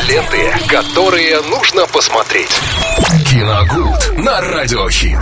Ленты, которые нужно посмотреть. Киногуд на Радиохит.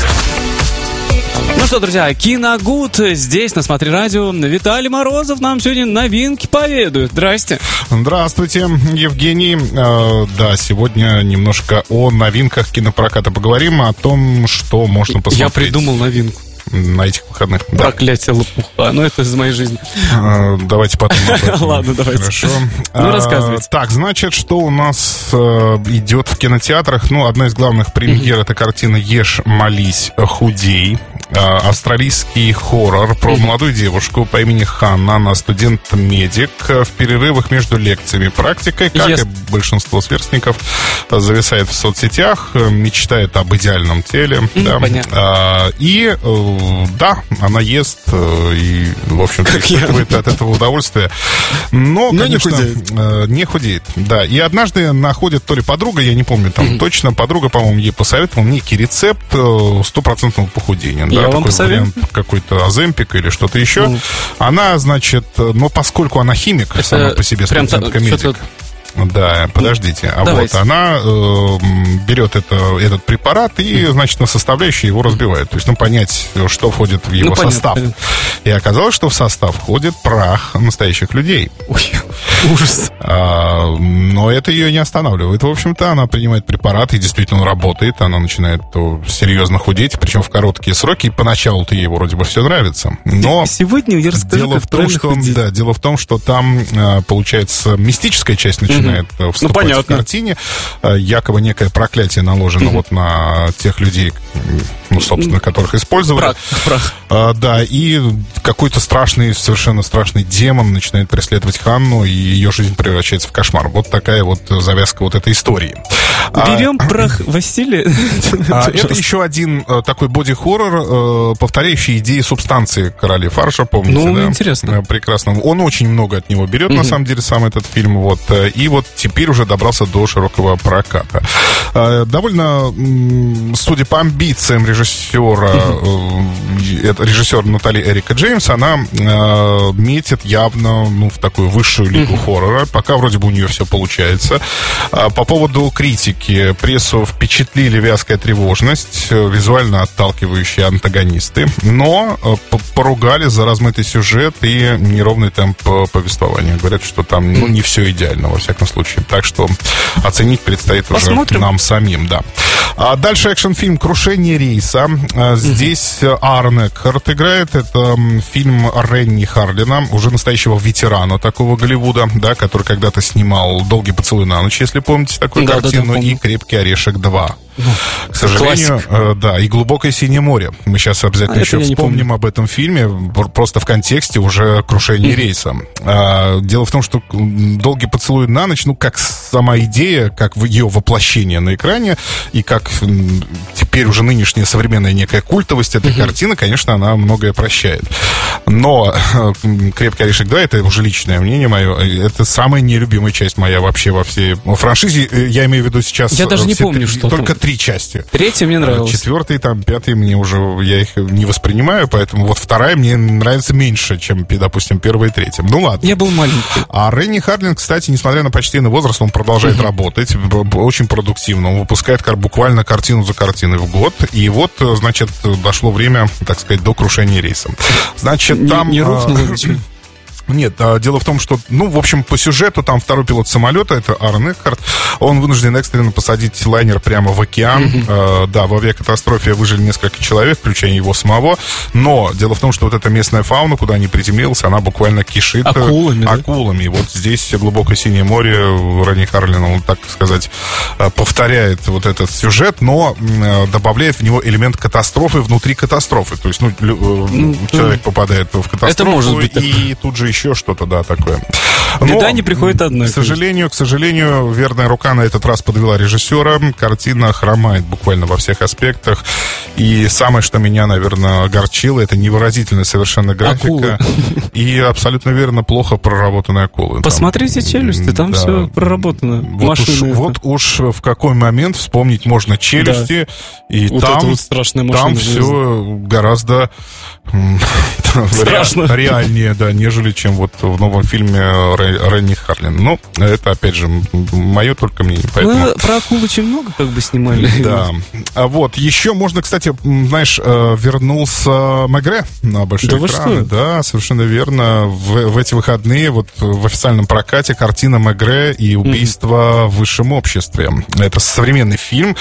Ну что, друзья, Киногуд здесь, на Смотри Радио. Виталий Морозов нам сегодня новинки поведает. Здрасте. Здравствуйте, Евгений. Да, сегодня немножко о новинках кинопроката поговорим, о том, что можно посмотреть. Я придумал новинку. На этих выходных. Проклятие лопуха. Ну, это из моей жизни. Давайте потом. Ладно, давайте. Хорошо. Ну, рассказывайте. Так, значит, что у нас идет в кинотеатрах? Ну, одна из главных премьер — это картина «Ешь, молись, худей». Австралийский хоррор про молодую девушку по имени Ханна. Она студент-медик. В перерывах между лекциями и практикой, как и большинство сверстников, зависает в соцсетях, мечтает об идеальном теле. Да. Понятно. И да, она ест и, в общем-то, испытывает от этого удовольствие. Но конечно, не худеет. Да. И однажды находит то ли подруга, я не помню там точно, подруга, по-моему, ей посоветовала некий рецепт 100% похудения. Да, такой вариант, какой-то Оземпик или что-то еще. Она, значит, но поскольку она химик, сама по себе студентка-медик. Да, подождите. А вот она берет этот препарат и, значит, на составляющие его разбивает. То есть, понять, что входит в его состав. Понятно. И оказалось, что в состав входит прах настоящих людей. Ой, ужас. Но это ее не останавливает. В общем-то, она принимает препарат, и действительно он работает. Она начинает серьезно худеть, причем в короткие сроки. И поначалу-то ей вроде бы все нравится. Но сегодня я расскажу, дело в том, что там, получается, мистическая часть начинает вступать в картине. Якобы некое проклятие наложено вот на тех людей, собственно, которых использовали. Прах. Да, и какой-то совершенно страшный демон начинает преследовать Ханну, и ее жизнь превращается в кошмар. Вот такая вот завязка вот этой истории. Берем прах Василия. Это еще один такой боди-хоррор, повторяющий идеи «Субстанции» короля фарша, помните? Ну, интересно. Прекрасно. Он очень много от него берет, на самом деле, сам этот фильм. Вот. И вот теперь уже добрался до широкого проката. Довольно, судя по амбициям режиссера Натали Эрика Джеймс, она метит явно в такую высшую лигу хоррора. Пока вроде бы у нее все получается. По поводу критики. Прессу впечатлили вязкая тревожность, визуально отталкивающие антагонисты, но поругали за размытый сюжет и неровный темп повествования. Говорят, что там не все идеально, во всяком случае. Так что оценить предстоит уже нам самим, да. А дальше экшн-фильм «Крушение рейса». Здесь Аарон Экхарт играет. Это фильм Ренни Харлина, уже настоящего ветерана такого Голливуда, да, который когда-то снимал «Долгий поцелуй на ночь», если помните такую картину, и «Крепкий орешек 2». К сожалению, да, и «Глубокое синее море». Мы сейчас обязательно еще вспомним об этом фильме, просто в контексте уже «Крушения рейса». Дело в том, что «Долгий поцелуй на ночь», как сама идея, как ее воплощение на экране, и как теперь уже нынешняя современная некая культовость этой картины, конечно, она многое прощает. Но «Крепкий орешек 2» — это уже личное мнение мое, это самая нелюбимая часть моя вообще во всей франшизе. Я имею в виду сейчас... Я даже не помню, что только 3 части. 3-я мне нравилась. 4-й, 5-й мне уже, я их не воспринимаю, поэтому вот 2-я мне нравится меньше, чем, допустим, 1-я и 3-я. Ну ладно. Я был маленький. А Ренни Харлин, кстати, несмотря на почтенный возраст, он продолжает работать, очень продуктивно. Он выпускает буквально картину за картиной в год. И вот, значит, дошло время, так сказать, до крушения рейса. Значит, там... Не рухнуло ничего. Нет, дело в том, что, в общем, по сюжету там второй пилот самолета, это Аарон Экхарт, он вынужден экстренно посадить лайнер прямо в океан. Да, в авиакатастрофе выжили несколько человек, включая его самого, но дело в том, что вот эта местная фауна, куда они приземлился, она буквально кишит акулами. Вот здесь «Глубокое синее море», Ренни Харлин, он, так сказать, повторяет вот этот сюжет, но добавляет в него элемент катастрофы внутри катастрофы. То есть, человек попадает в катастрофу, это может быть и тут же еще что-то, да, такое. Беда не приходит одна. К сожалению, верная рука на этот раз подвела режиссера. Картина хромает буквально во всех аспектах. И самое, что меня, наверное, огорчило, это невыразительная совершенно графика. И абсолютно верно, плохо проработанные акулы. Посмотрите «Челюсти», там все проработано. Вот уж в какой момент вспомнить можно «Челюсти», и вот там все гораздо реальнее, да, нежели чем вот в новом фильме Ренни Харлин. Ну, это, опять же, мое только мнение. Поэтому... Ну, про акул очень много как бы снимали. Да. А вот, еще можно, кстати, знаешь, вернулся Мегре на большой экран. Да, совершенно верно. В эти выходные вот в официальном прокате картина Мегре и убийство в высшем обществе. Это современный фильм.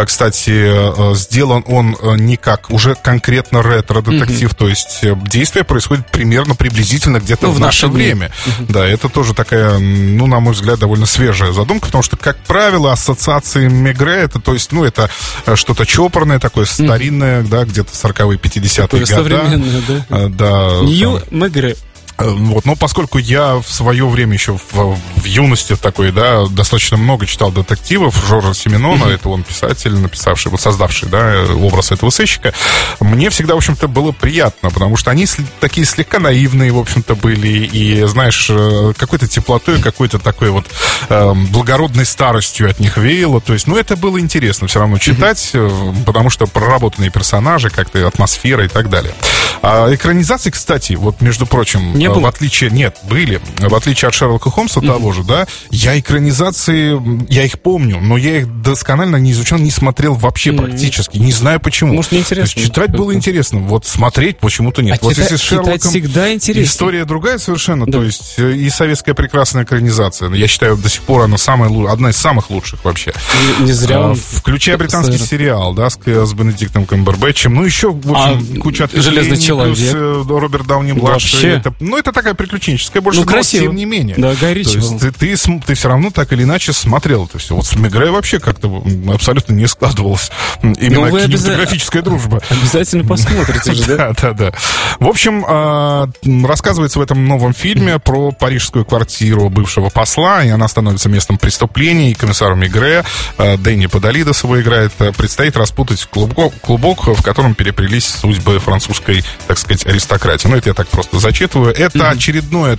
Кстати, сделан он не как уже конкретно ретро-детектив, то есть действие происходит примерно приблизительно где-то в наше время. Да, это тоже такая, ну, на мой взгляд, довольно свежая задумка, потому что, как правило, ассоциации Мегре, это, то есть, ну, это что-то чопорное такое, старинное, да, где-то 40-е, 50-е годы. Современное, да? Да. Нью Мегре. Вот, но поскольку я в свое время еще в юности такой, да, достаточно много читал детективов Жоржа Сименона, это он писатель, написавший, вот создавший, да, образ этого сыщика, мне всегда, в общем-то, было приятно, потому что они такие слегка наивные, в общем-то, были, и, знаешь, какой-то теплотой, какой-то такой вот благородной старостью от них веяло, то есть, ну, это было интересно все равно читать, потому что проработанные персонажи, как-то атмосфера и так далее. А экранизации, кстати, вот, между прочим, в отличие... Нет, были. В отличие от Шерлока Холмса того же, да, я экранизации, я их помню, но я их досконально не изучал, не смотрел вообще практически. Не знаю почему. Может, неинтересно. Читать было интересно. Вот смотреть почему-то нет. Вот если с Шерлоком всегда интересно. История другая совершенно. Да. То есть и советская прекрасная экранизация. Я считаю, до сих пор она одна из самых лучших вообще. Не зря. Включая британский сериал, да, с Бенедиктом Камбербэтчем. Ну, еще, в общем, куча ответвлений. Железный человек. Плюс Роберт Дауни-младший. Ну, это такая приключенческая, больше, но тем не менее. Да, Гай Ричи. То есть ты все равно так или иначе смотрел. То есть вот с Мегре вообще как-то абсолютно не складывалась именно кинематографическая дружба. Обязательно посмотрите же, да? Да. В общем, рассказывается в этом новом фильме про парижскую квартиру бывшего посла, и она становится местом преступления, и комиссару Мегре, Дэнни Подолидос его играет, предстоит распутать клубок, в котором переплелись судьбы французской, так сказать, аристократии. Ну, это я так просто зачитываю. Это очередной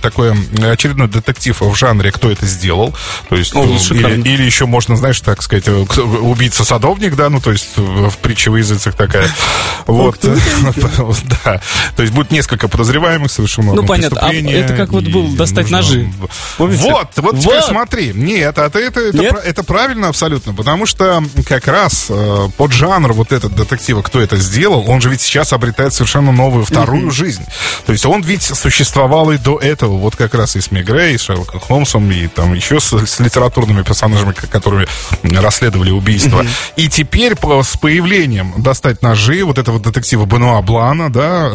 детектив в жанре «Кто это сделал?». То есть, или еще можно, знаешь, так сказать, убийца-садовник, да, ну, то есть в притче во языцах такая. Вот. Да. То есть будет несколько подозреваемых, совершенно много преступлений. Ну, понятно. Это как вот был достать ножи. Вот теперь смотри. Нет, это правильно абсолютно, потому что как раз под жанр вот этот детектива «Кто это сделал?», он же ведь сейчас обретает совершенно новую вторую жизнь. То есть он ведь существовал и до этого, вот как раз и с Мегре, и с Шерлоком Холмсом, и там еще с литературными персонажами, которые расследовали убийство. И теперь с появлением «Достать ножи», вот этого детектива Бенуа Блана, да,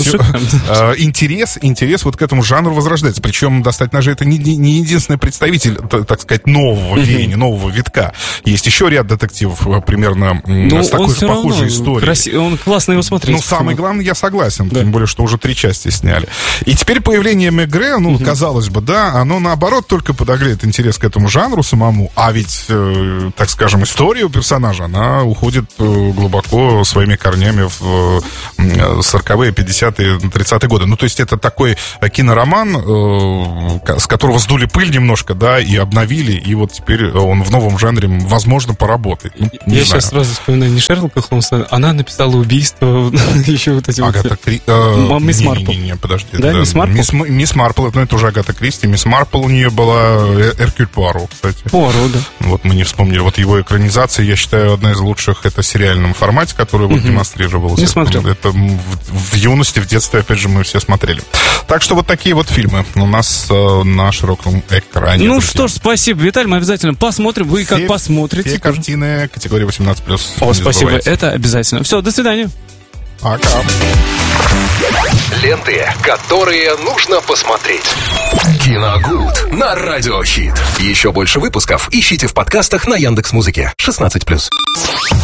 интерес вот к этому жанру возрождается. Причем «Достать ножи» — это не единственный представитель, так сказать, нового веяния, нового витка. Есть еще ряд детективов примерно с такой же похожей историей. Он классно его смотреть. Ну, самое главное, я согласен, тем более, что уже 3 части сняли. И теперь появление Мегре, ну, казалось бы, да, оно наоборот только подогреет интерес к этому жанру самому, а ведь, так скажем, история у персонажа, она уходит глубоко своими корнями в 40-е, 50-е, 30-е годы. Ну, то есть это такой кинороман, с которого сдули пыль немножко, да, и обновили, и вот теперь он в новом жанре, возможно, поработает. Ну, я сейчас сразу вспоминаю не Шерлока Холмса, она написала «Убийство», еще вот эти Агата Мисс Марпл. Не, подожди. Да, Мисс Марпл? Мисс Марпл, ну, это уже Агата Кристи. Мисс Марпл у нее была Эркюль Пуаро, кстати. Пуаро, да. Вот мы не вспомнили. Вот его экранизация, я считаю, одна из лучших. Это в сериальном формате, который вот демонстрировался. Не смотрел. Это в юности, в детстве, опять же, мы все смотрели. Так что вот такие вот фильмы у нас на широком экране. Ну что ж, спасибо, Виталий, мы обязательно посмотрим. Вы как посмотрите? Все картины категории 18+. О, спасибо, это обязательно. Все, до свидания. Пока. Ленты, которые нужно посмотреть. Киногуд на Радиохит. Еще больше выпусков ищите в подкастах на Яндекс.Музыке. 16+.